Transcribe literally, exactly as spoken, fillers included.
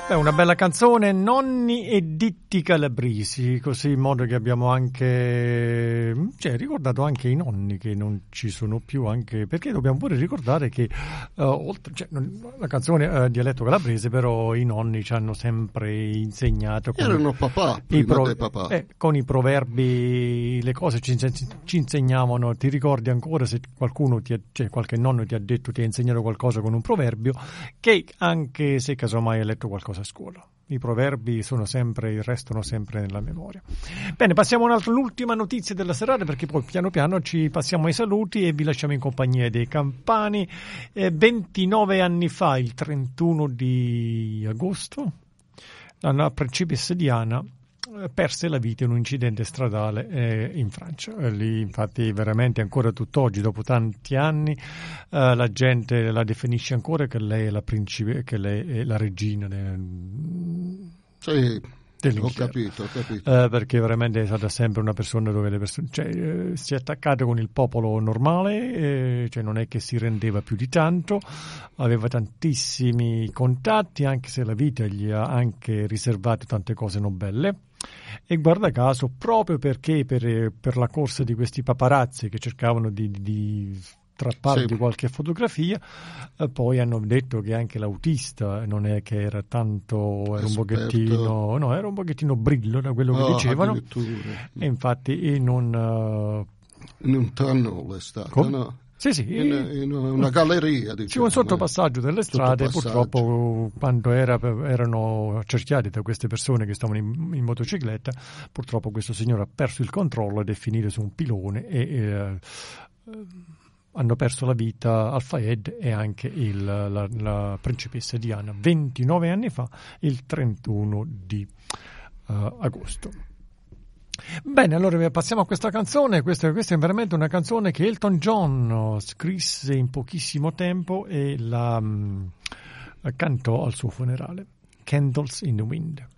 Beh, una bella canzone, Nonni e Ditti Calabresi, così in modo che abbiamo anche, cioè, ricordato anche i nonni che non ci sono più, anche perché dobbiamo pure ricordare che uh, oltre, cioè, la canzone è uh, dialetto calabrese, però i nonni ci hanno sempre insegnato con erano papà prima i pro- dei papà. Eh, con i proverbi, le cose ci, ci insegnavano. Ti ricordi ancora, se qualcuno ti ha, cioè qualche nonno ti ha detto, ti ha insegnato qualcosa con un proverbio, che anche se casomai hai letto qualcosa a scuola, i proverbi sono sempre, restano sempre nella memoria. Bene, passiamo un'altra, l'ultima notizia della serata, perché poi piano piano ci passiamo ai saluti e vi lasciamo in compagnia dei Campani. Eh, ventinove anni fa, il trentuno di agosto, la principessa Diana perse la vita in un incidente stradale eh, in Francia. Eh, lì infatti veramente ancora tutt'oggi, dopo tanti anni, eh, la gente la definisce ancora che lei è la principe, che lei è la regina de, sì, dell'inferno. ho capito, ho capito. Eh, perché veramente è stata sempre una persona dove le persone, cioè, eh, si è attaccata con il popolo normale, eh, cioè non è che si rendeva più di tanto, aveva tantissimi contatti, anche se la vita gli ha anche riservato tante cose non belle. E guarda caso, proprio perché per, per la corsa di questi paparazzi che cercavano di, di, di strappargli Sì. qualche fotografia, eh, poi hanno detto che anche l'autista non è che era tanto, era un Esperto. pochettino, no, era un pochettino brillo da quello Oh, che dicevano, addirittura. e infatti in un uh, In un tunnel è stato, come? no? Sì, sì, In, in una galleria, diciamo. sì, un sottopassaggio delle strade. Sottopassaggio. Purtroppo, quando era, erano accerchiati da queste persone che stavano in, in motocicletta, purtroppo questo signore ha perso il controllo ed è finito su un pilone e eh, hanno perso la vita Al-Fayed e anche il, la, la principessa Diana ventinove anni fa, il trentuno di uh, agosto. Bene, allora passiamo a questa canzone. Questa, questa è veramente una canzone che Elton John scrisse in pochissimo tempo e la, la cantò al suo funerale. Candles in the Wind.